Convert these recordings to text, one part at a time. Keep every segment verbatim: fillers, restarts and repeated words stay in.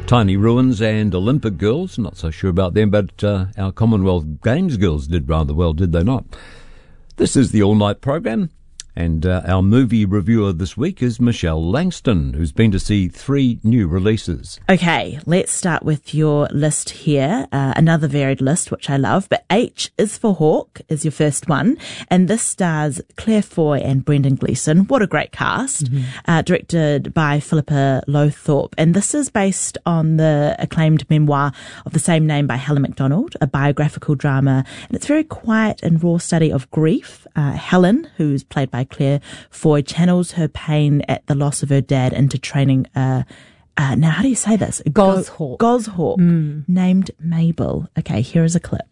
Tiny Ruins and Olympic Girls, not so sure about them, but uh, our Commonwealth Games girls did rather well, did they not? This is the All Night program, and uh, our movie reviewer this week is Michelle Langston, who's been to see three new releases. Okay, let's start with your list here. Uh, another varied list, which I love. But H is for Hawk is your first one. And this stars Claire Foy and Brendan Gleeson. What a great cast. Mm-hmm. Uh, directed by Philippa Lowthorpe. And this is based on the acclaimed memoir of the same name by Helen Macdonald, a biographical drama. And it's a very quiet and raw study of grief. Uh, Helen, who's played by Claire Foy, channels her pain at the loss of her dad into training uh, uh now how do you say this? Goshawk. Goshawk, mm. named Mabel. Okay, here is a clip.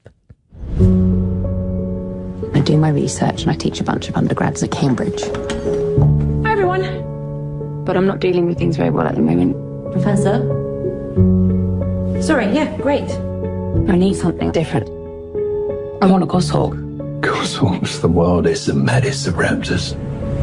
I do my research and I teach a bunch of undergrads at Cambridge. Hi everyone. But I'm not dealing with things very well at the moment. Professor? Sorry, yeah, great. I need something different. I want a goshawk. Goshawk's the wildest and maddest of raptors.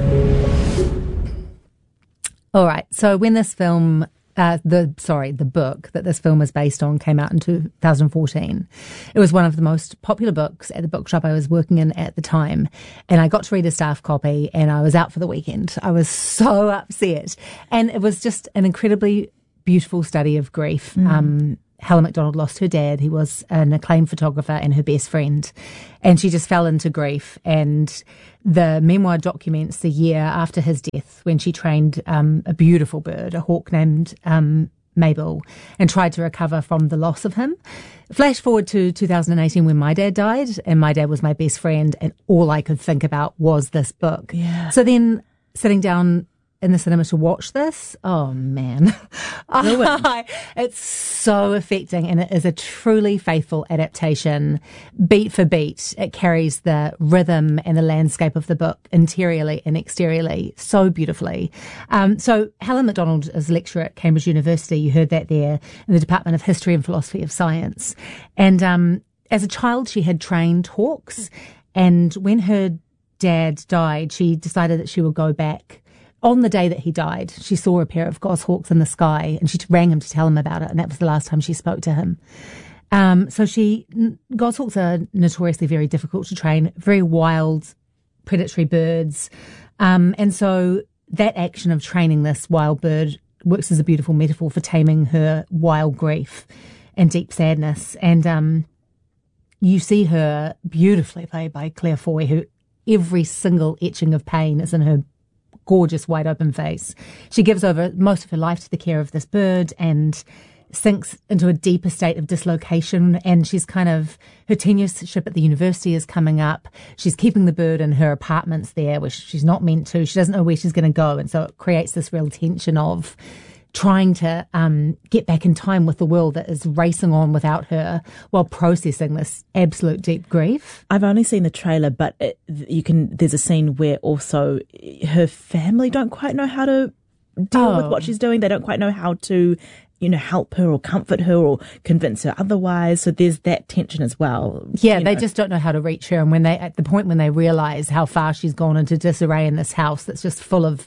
All right. So when this film, uh, the sorry, the book that this film is based on came out in two thousand fourteen, it was one of the most popular books at the bookshop I was working in at the time. And I got to read a staff copy and I was out for the weekend. I was so upset. And it was just an incredibly beautiful study of grief. Mm. Um, Helen Macdonald lost her dad. He was an acclaimed photographer and her best friend. And she just fell into grief. And the memoir documents the year after his death when she trained um, a beautiful bird, a hawk named um, Mabel, and tried to recover from the loss of him. Flash forward to two thousand eighteen when my dad died, and my dad was my best friend, and all I could think about was this book. Yeah. So then sitting down in the cinema to watch this, oh man, it's so affecting, and it is a truly faithful adaptation, beat for beat. It carries the rhythm and the landscape of the book interiorly and exteriorly so beautifully. Um, so Helen Macdonald is a lecturer at Cambridge University. You heard that there in the Department of History and Philosophy of Science. And um, as a child, she had trained hawks, and when her dad died, she decided that she would go back. On the day that he died, she saw a pair of goshawks in the sky, and she rang him to tell him about it, and that was the last time she spoke to him. Um, so she, goshawks are notoriously very difficult to train, very wild, predatory birds. Um, and so that action of training this wild bird works as a beautiful metaphor for taming her wild grief and deep sadness. And um, you see her beautifully played by Claire Foy, who every single etching of pain is in her gorgeous wide open face. She gives over most of her life to the care of this bird and sinks into a deeper state of dislocation. And she's kind of, her tenureship at the university is coming up. She's keeping the bird in her apartments there, which she's not meant to. She doesn't know where she's going to go. And so it creates this real tension of trying to um, get back in time with the world that is racing on without her while processing this absolute deep grief. I've only seen the trailer, but it, you can. There's a scene where also her family don't quite know how to deal Oh. with what she's doing. They don't quite know how to, you know, help her or comfort her or convince her otherwise. So there's that tension as well. Yeah, you they know. just don't know how to reach her. And when they, at the point when they realise how far she's gone into disarray in this house that's just full of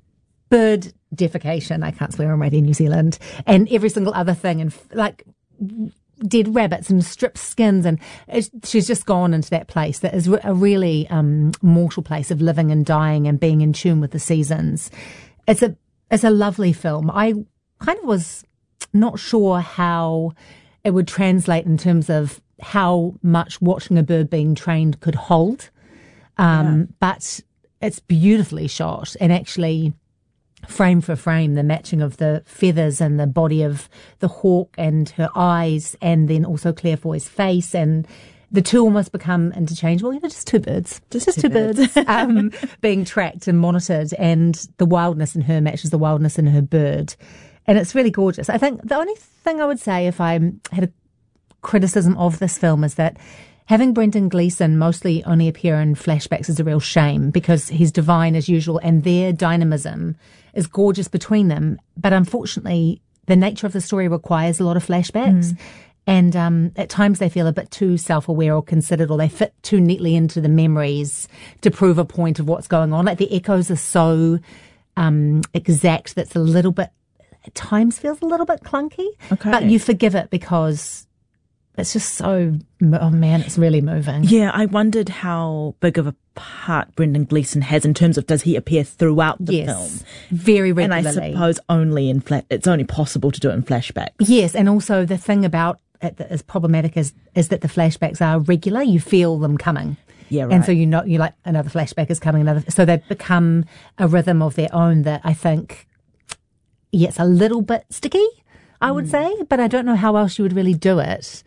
bird defecation, I can't swear on Radio New Zealand, and every single other thing, and like dead rabbits and stripped skins, and it's, she's just gone into that place that is a really um, mortal place of living and dying and being in tune with the seasons. It's a it's a lovely film. I kind of was not sure how it would translate in terms of how much watching a bird being trained could hold, um, yeah. but it's beautifully shot, and actually frame for frame, the matching of the feathers and the body of the hawk and her eyes, and then also Claire Foy's face, and the two almost become interchangeable. You know, just two birds, just, just two, two birds, birds um, being tracked and monitored, and the wildness in her matches the wildness in her bird, and it's really gorgeous. I think the only thing I would say, if I had a criticism of this film, is that having Brendan Gleeson mostly only appear in flashbacks is a real shame, because he's divine as usual, and their dynamism is gorgeous between them. But unfortunately, the nature of the story requires a lot of flashbacks. Mm. And um, at times they feel a bit too self-aware or considered, or they fit too neatly into the memories to prove a point of what's going on. Like the echoes are so um, exact that's a little bit at times feels a little bit clunky. Okay. But you forgive it because it's just so, oh man, it's really moving. Yeah, I wondered how big of a part Brendan Gleeson has in terms of does he appear throughout the yes, film? Very regularly. And I suppose only in fla- it's only possible to do it in flashbacks. Yes, and also the thing about it that is problematic is, is that the flashbacks are regular. You feel them coming. Yeah, right. And so you know, you're like, another flashback is coming, another. So they've become a rhythm of their own that I think, yeah, it's a little bit sticky, I would mm. say, but I don't know how else you would really do it.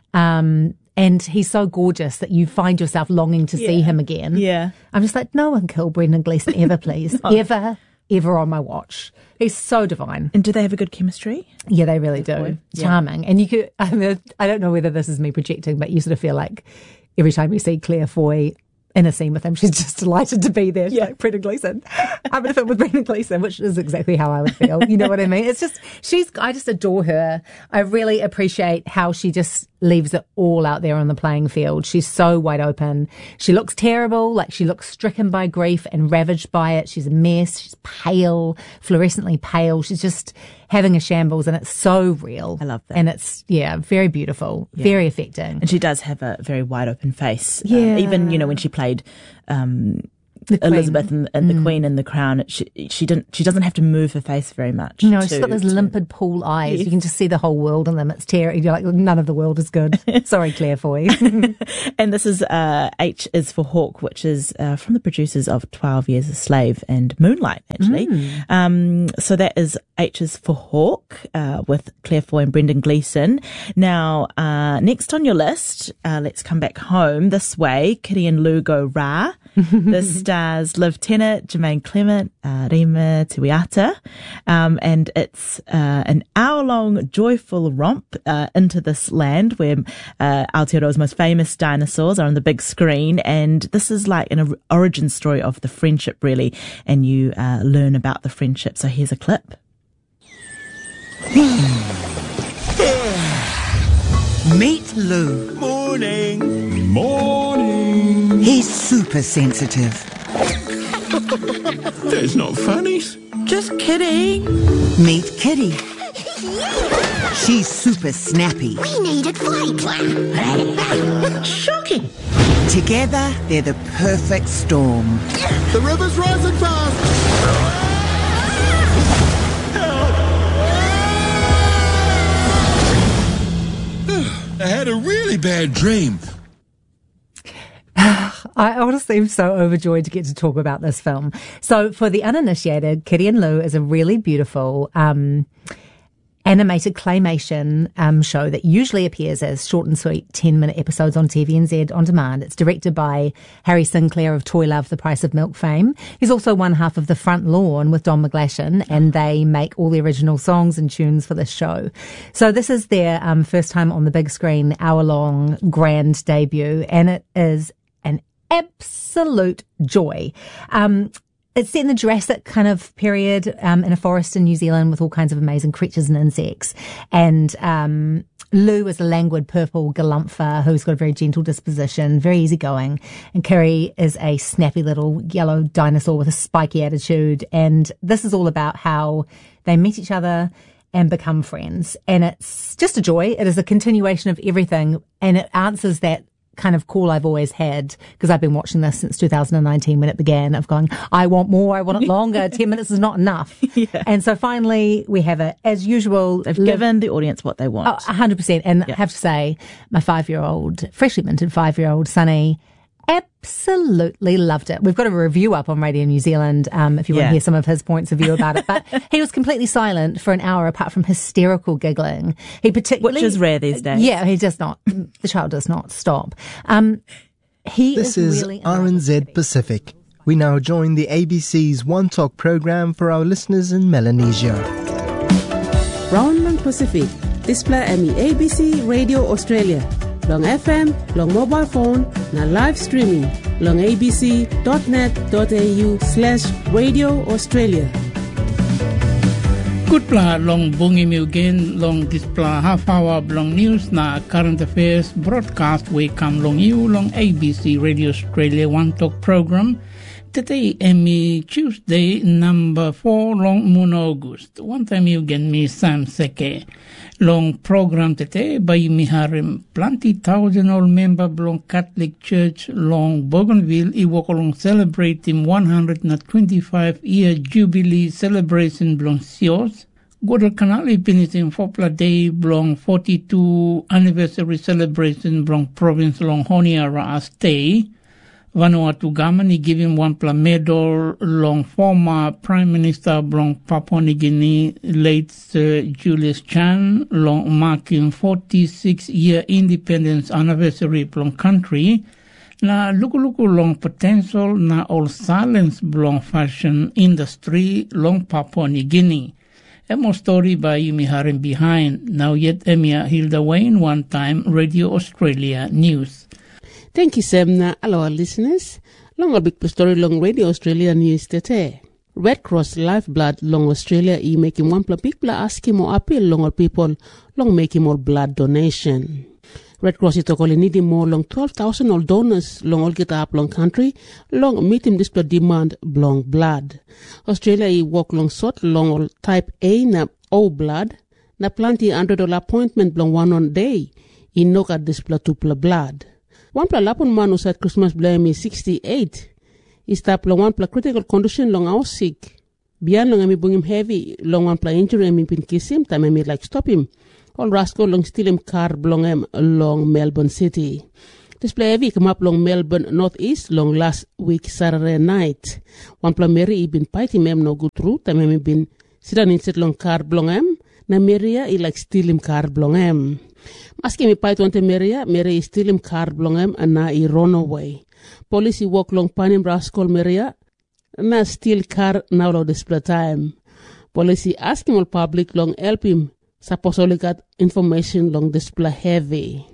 Um, and he's so gorgeous that you find yourself longing to yeah. see him again. Yeah. I'm just like, no one kill Brendan Gleeson ever, please. no. Ever, ever on my watch. He's so divine. And do they have a good chemistry? Yeah, they really do. Boy. Charming. Yeah. And you could, I mean, I don't know whether this is me projecting, but you sort of feel like every time you see Claire Foy in a scene with him, she's just delighted to be there. She's yeah. like, Brendan Gleeson. I'm in a film with Brendan Gleeson, which is exactly how I would feel. You know what I mean? It's just, she's, I just adore her. I really appreciate how she just leaves it all out there on the playing field. She's so wide open. She looks terrible, like she looks stricken by grief and ravaged by it. She's a mess. She's pale, fluorescently pale. She's just having a shambles, and it's so real. I love that. And it's, yeah, very beautiful, yeah. very affecting. And she does have a very wide open face. Yeah. Um, even, you know, when she played um, Elizabeth and, and mm. the Queen in The Crown, she she didn't she doesn't have to move her face very much. No, to, she's got those to, limpid pool eyes. Yes. You can just see the whole world in them. It's terrible. You're like, none of the world is good. Sorry, Claire Foy. And this is uh, H is for Hawk, which is uh, from the producers of twelve Years a Slave and Moonlight, actually. Mm. Um, so that is H is for Hawk uh, with Claire Foy and Brendan Gleeson. Now, uh, next on your list, uh, let's come back home this way. Kitty and Lou go rah. This stars Liv Tennant, Jermaine Clement, uh, Rima Tuiata, um, and it's uh, an hour-long joyful romp uh, into this land where uh, Aotearoa's most famous dinosaurs are on the big screen, and this is like an origin story of the friendship, really, and you uh, learn about the friendship. So here's a clip. Meet Lou. Morning. Morning. He's super sensitive. That's not funny. Just kidding. Meet Kitty. She's super snappy. We need a fight plan. Shocking. Together, they're the perfect storm. The river's rising fast. I had a really bad dream. I honestly am so overjoyed to get to talk about this film. So for the uninitiated, Kitty and Lou is a really beautiful um, animated claymation um, show that usually appears as short and sweet ten-minute episodes on T V N Z on demand. It's directed by Harry Sinclair of Toy Love, The Price of Milk fame. He's also one half of The Front Lawn with Don McGlashan, and they make all the original songs and tunes for this show. So this is their um, first time on the big screen, hour-long grand debut, and it is an absolute joy. Um, It's set in the Jurassic kind of period, um, in a forest in New Zealand with all kinds of amazing creatures and insects. And, um, Lou is a languid purple galumpha who's got a very gentle disposition, very easygoing. And Kiri is a snappy little yellow dinosaur with a spiky attitude. And this is all about how they meet each other and become friends. And it's just a joy. It is a continuation of everything, and it answers that kind of call I've always had, because I've been watching this since two thousand nineteen when it began, of going, I want more, I want it longer, ten minutes is not enough. Yeah. And so finally we have it, as usual. They've li- given the audience what they want. Oh, one hundred percent. And yeah. I have to say, my five-year-old, freshly minted five-year-old Sonny, absolutely loved it. We've got a review up on Radio New Zealand um, if you want yeah. to hear some of his points of view about it. But he was completely silent for an hour apart from hysterical giggling. He particularly, Which is rare these days. Yeah, he does not. The child does not stop. Um, he this is, is really R N Z Pacific. We now join the A B C's One Talk program for our listeners in Melanesia. Round ng Pacific, display M E A B C Radio Australia. Long F M, long mobile phone, na live streaming, long abc.net.au slash Radio Australia. Good pla long bungi mi again long display half hour long news na current affairs broadcast we come long you long A B C Radio Australia One Talk program. Today, Emmy Tuesday, number four, long moon August. One time you get me Sam Seke. Long program today by me harim plenty thousand old member belong Catholic Church long Bougainville. I walk along celebrating one hundred twenty-five year jubilee celebration belong Sios. Guadalcanal finishing Fopla Day belong forty-two anniversary celebration belong province long Honiara stay. Vanuatu Government give him one pla medal long former Prime Minister long Papua New Guinea late Sir Julius Chan long marking forty-six year independence anniversary long country. Na luku-luku long potential na all silence long fashion industry long Papua New Guinea. A more story by Yumi Harim behind. Now yet Emia Hilda Wayne, one time Radio Australia News. Thank you, Semna. Hello, our listeners. Long a big story long Radio Australia News today. Red Cross Lifeblood long Australia e making one pla big pla asking more appeal long all people long making more blood donation. Red Cross is only needing more long twelve thousand all donors long all get up long country long meeting this demand long blood. Australia e walk long sort long all type A na O blood na plenty hundred dollar appointment long one on day in knock at this pla two pla blood. One pla lapon man who said Christmas blame is sixty-eight. Is tap long one pla critical condition long out sick. Bian long emi bring him heavy long one pla injury emi pin kiss him time emi like stop him. All rascal long steal him car belong him long Melbourne City. Display heavy come up long Melbourne Northeast long last week Saturday night. One pla Mary he been fighting him no good through time emi been sit down inside long car belong him. Na Maria he like steal him car belong him. Maski mi pait wante Maria, Maria is steal him car belong him and na he run away. Police he walk long panim rascal Maria, na steal car now lo display time. Police he ask him all public long help him, supposedly got information long display heavy.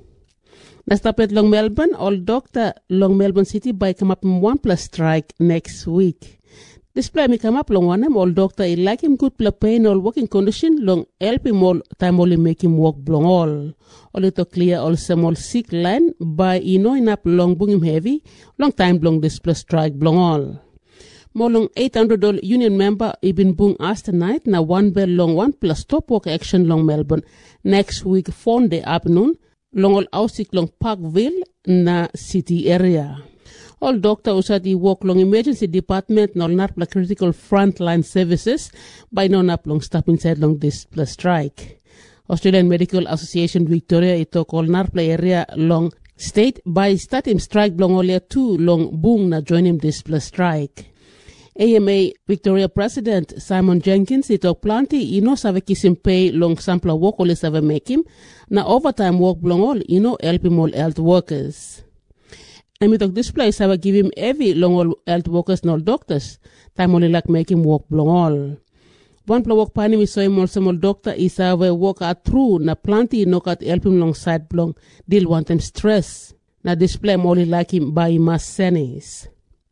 Na stop at long Melbourne, all doctor long Melbourne City by come up in one plus strike next week. Display me come up long one him all doctor he like him good pla pain all working condition long help him all time only make him walk long all. All it to clear all some all sick line by he know enough long bring him heavy long time long display strike long all. More long eight hundred dollar union member he been bung asked tonight na one bell long one plus stop work action long Melbourne next week Fonday afternoon long all out sick long Parkville na city area. All doctor usad he walk long emergency department no not la critical frontline services by no not long stop inside long this plus strike. Australian Medical Association Victoria it took all not play area long state by start him strike long only two long boom na join him this plus strike. A M A Victoria President Simon Jenkins it took plenty he no save kiss him pay long sample work only save make him na overtime work long all he no help him all health workers. And we talk this place, I will give him every long all health workers, no doctors. Time only like make him walk long all. One pla walk pani we saw him also more doctor is a walk out through na plenty knock out help him long side long deal want him stress. Na display only like him by mass senis.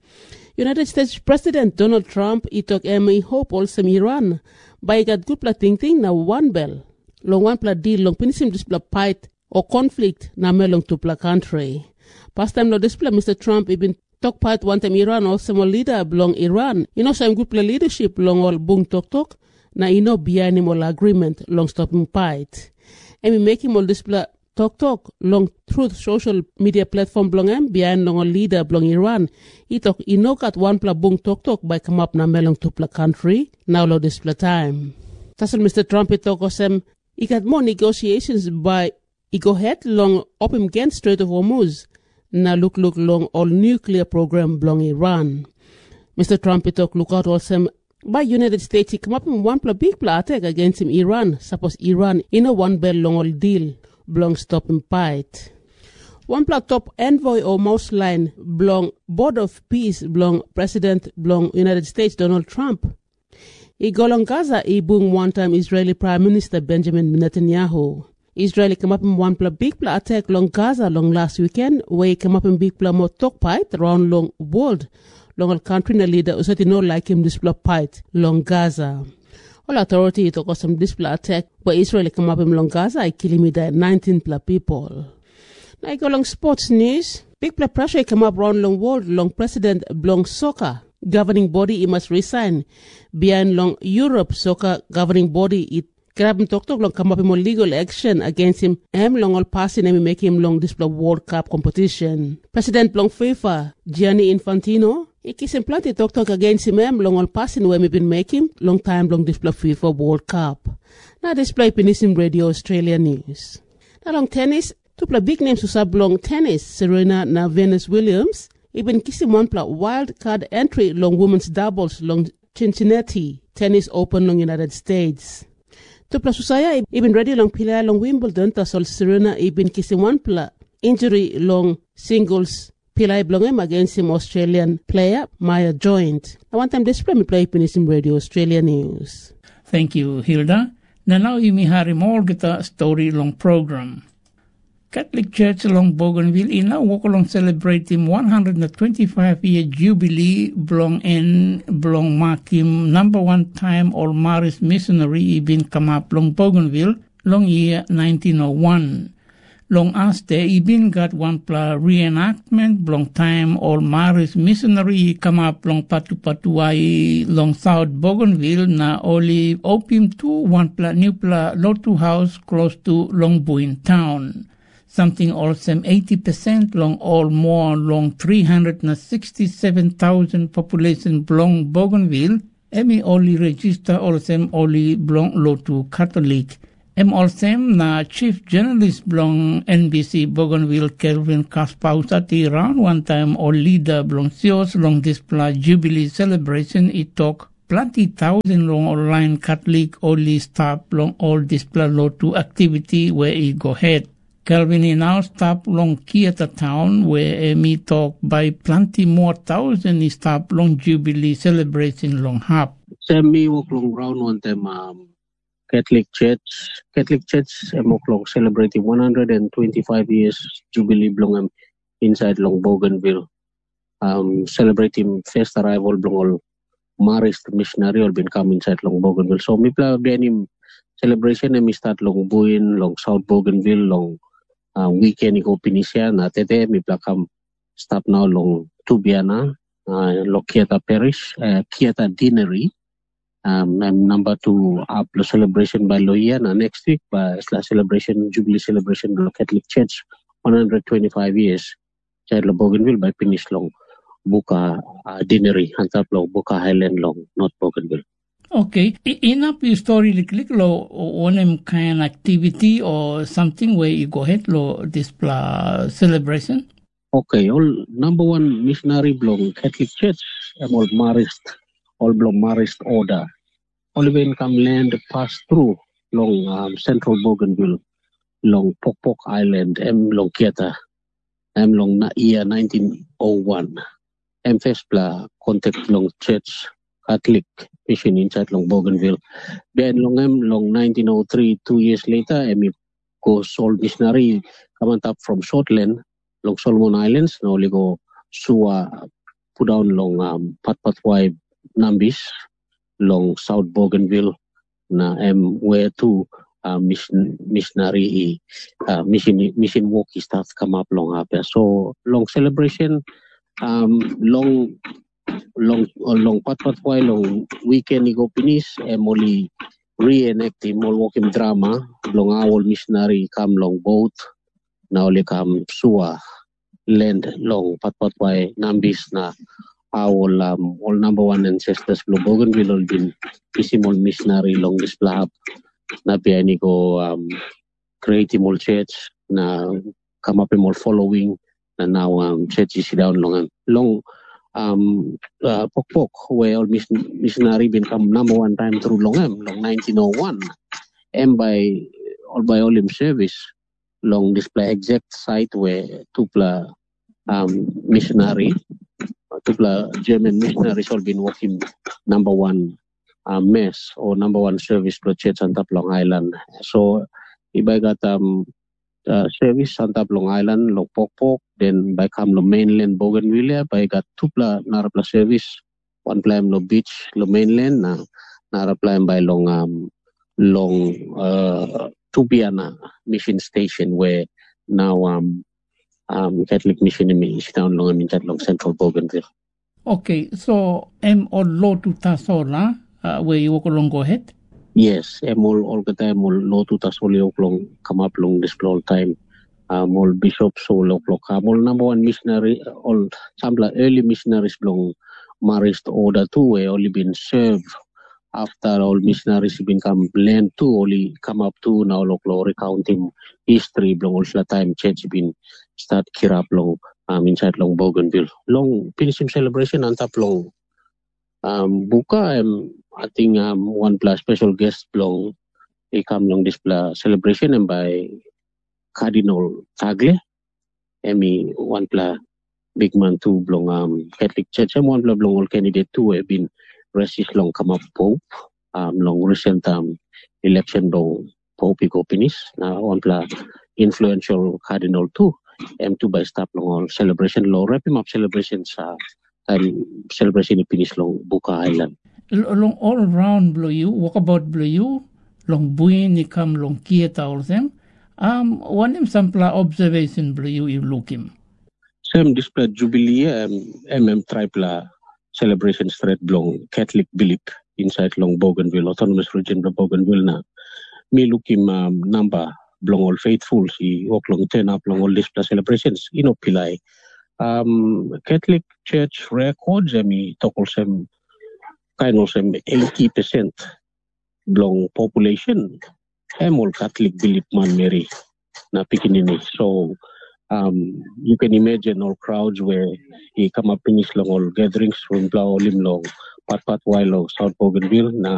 United States President Donald Trump he took emi hope also Iran by got good pla ting ting na one bell. Long one pla deal long finish him display fight or conflict na melong to pla country. Past time no display Mister Trump he been talk part one time Iran also more leader belong Iran. You know some good play leadership long all boom talk talk. Na you know behind him all agreement long stopping fight. And we make him all display talk talk long through social media platform belong him behind long all leader belong Iran. He talk he know got one pla boom talk talk by come up na melong to pla country. Now lo display time. Tassel Mister Trump he talk osem he got more negotiations by he go ahead long up him against Strait of Hormuz. Na look look long all nuclear program belong Iran. Mister Trump he talk look out also by United States he come up in one pla big pla attack against him Iran. Suppose Iran in a one bell long all deal belong stop him fight. One pla top envoy or mouse line belong Board of Peace belong President belong United States Donald Trump. He go long Gaza he boom one time Israeli Prime Minister Benjamin Netanyahu. Israel come up in one pla big pla attack long Gaza long last weekend where he come up in big pla more talk fight around long world long all country na leader usati no like him display fight long Gaza. All authority to cause some display attack where Israel come up in long Gaza I kill him there nineteen pla people. Now I go long sports news. Big pla pressure come up around long world long president long soccer. governing body it must resign. Behind long Europe soccer governing body it grab him talk talk long come up with legal action against him. Em long all passing and make him long display World Cup competition. President long FIFA Gianni Infantino he kiss him plenty talk talk against him em long all passing where me been make him long time long display FIFA World Cup. Now display Penisim Radio Australia News. Now long tennis to play big names to sub long tennis Serena na Venus Williams. Even kissing one play wild card entry long women's doubles long Cincinnati Tennis Open long United States. To plus susaya even ready long pila long Wimbledon tasol Serena even kissing one play injury long singles pila long him against him Australian player Maya Joint. I want time display me play Penisim Radio Australia News. Thank you, Hilda. Na now you may have more get a story long program. Catholic Church along Bougainville is now walk along celebrating one hundred twenty-five year jubilee belong in belong marking number one time all Maris missionary been come up long Bougainville long year nineteen oh one. Long aste he been got one pla reenactment belong time all Maris missionary come up long Patu Patuai long South Bougainville na only opium to one pla new pla Lotu house close to Long Buin town. Something also eighty percent long all more long three hundred sixty-seven thousand population belong Bougainville. Emi only register also only belong Lotu Catholic. Em also na chief journalist belong N B C Bougainville Kelvin Kaspausati round one time or leader belong Sios long display jubilee celebration it talk plenty thousand long online Catholic only staff long all display Lotu activity where it go ahead. Calvin now stop long Kieta town where me talk by plenty more thousand is stop long jubilee celebration long hap. Same me walk long round one time um, Catholic Church. Catholic Church um, walk long celebrating one hundred twenty-five years jubilee long um, inside long Bougainville. Um, celebrating first arrival long all Maris missionary all been come inside long Bougainville. So me play behind celebration and me start long Buin, long South Bougainville, long Uh, weekend iko pinisya na tete mi plakam stop now long Tubiana uh, lo Kieta Parish uh, Kieta Deanery um, and number two up the celebration by Loya na next week by la celebration jubilee celebration lo Catholic Church one hundred twenty-five years sa lo Bougainville by finish long Buka uh, Deanery hantap lo Buka Highland long North Bougainville. Okay, enough your story like lo one kind activity or something where you go ahead lo display celebration. Okay, all number one missionary belong Catholic Church, and all Marist, all belong Marist order. All when come land pass through long um, central Bougainville, long Pok Pok Island, M long Kieta, M long na year nineteen oh one. M first bla contact long church. Catholic mission inside long Bougainville. Then long em long nineteen oh three, two years later, emi go Sol missionary come up from Shortland, long Solomon Islands. Now we go Suwa put down long um, Pat Patwai Nambis, long South Bougainville. Na em where to uh, mission missionary uh, mission mission walk start come up long up. So long celebration, um, long. long long pat pat why long weekend igo finish em only reenact him all walking drama long our missionary come long boat now only come Suwa land long pat pat why Nambis na our um, all number one ancestors lo Bougainville all been isimol missionary long this blab na piani go um, create him all church na come up him all following and now um, church is down long long um uh, Pok Pok where all mission, missionary been come number one time through long em long nineteen oh one and by all by all him service long display exact site where tupla um missionary tupla German missionaries all been working number one uh, mess or number one service to church on top Long Island. So if I got um Uh, service on top Long Island, Long Pok Pok, then by come lo mainland Bougainville, by got two pla narapla service, one plan lo beach lo mainland, na narapla by long um long uh Tubiana mission station where now um um Catholic mission is down long in that long central Bougainville. Okay, so em all low to tasola, uh, where you walk along, go ahead. Yes, em all all the time all low to tasoli long come up long this all time. Um, all bishops all o'clock. Um, all number one missionary, all some like early missionaries long Marist order too, where only been served after all missionaries become land too, only come up to now local recounting history long also time church been start kirap long um inside long Bougainville. Long finishing celebration and top long um buka um I think um one plus special guest long they come long this plus celebration and by Cardinal Tagle, Emmy one pla big man two blong um Catholic Church and one pla blong all candidate two have been resist long come up Pope um long recent um election long Pope Ecopinis now one pla influential Cardinal two M two by stop long all celebration long wrap him up celebrations uh time celebration finish long Buka Island. Long all around blow you, walk about blow you, long buin ni come long kieta all them. Um, one him sample observation blue you you look him. Same display Jubilee um, M M triple celebration straight long Catholic belief inside long Bougainville, autonomous region of Bougainville na. Me look him um, number long all faithful, he walk long turn up long all display celebrations, you know, Pilai. Um, Catholic Church records, I mean, talk also kind of some eighty percent long population. I'm all Catholic belief man Mary na pikinini. So um you can imagine all crowds where he come up in his long all gatherings from Blau Lim long Pat Pat Wilo South Bougainville na